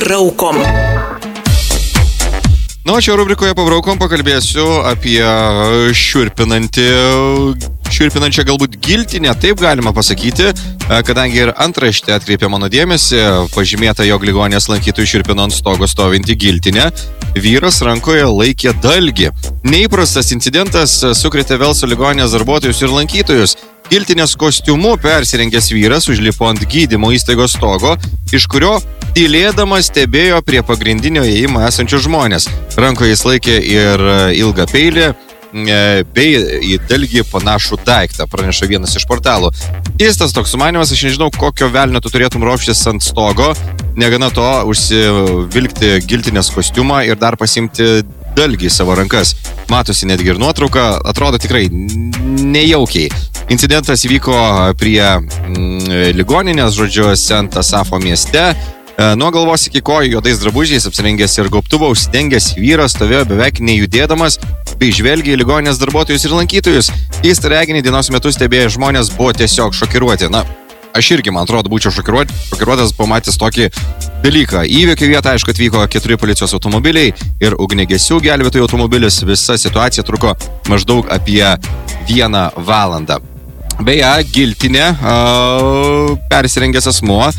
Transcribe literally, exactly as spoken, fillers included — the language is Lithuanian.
Pabraukom. Na, o čia rubrikoje Pabraukom pakalbėsiu apie šiurpinantį, šiurpinančią galbūt giltinę, taip galima pasakyti, kadangi ir antraštė atkreipė mano dėmesį, pažymėta, jog ligoninės lankytojų šiurpino ant stogo stovinti giltinę, vyras rankoje laikė dalgį. Neįprastas incidentas sukrėtė Velso ligoninės darbuotojus ir lankytojus. Giltinės kostiumu persirengęs vyras užlipo ant gydymo įstaigos stogo, iš kurio tylėdamas stebėjo prie pagrindinio įėjimo esančius žmonės. Rankoje jis laikė ir ilgą peilį, bei į dalgį panašų daiktą, praneša vienas iš portalų. Keistas toks sumanimas, aš nežinau, kokio velnio tu turėtum ropštis ant stogo, negana to užsivilkti giltinės kostiumą ir dar pasimti dalgį į savo rankas. Matosi netgi ir nuotrauka, atrodo tikrai nejaukiai. Incidentas įvyko prie mm, ligoninės, žodžiu, Sent Asafo mieste. Nuo galvos iki kojų juodais drabužiais apsirengęs ir gobtuvą užsidengęs vyras stovėjo beveik nejudėdamas bei žvelgė į ligoninės darbuotojus ir lankytojus. Keistą reginį dienos metu stebėję žmonės buvo tiesiog šokiruoti. Na, aš irgi, man atrodo, būčiau šokiruot, šokiruotas pamatęs tokį dalyką. Įvykio vietą, aišku, atvyko keturi policijos automobiliai ir ugniagesių gelbėtojų automobilis. Visa situacija truko maždaug apie vieną valandą. Beje, giltinė, persirengęs asmuo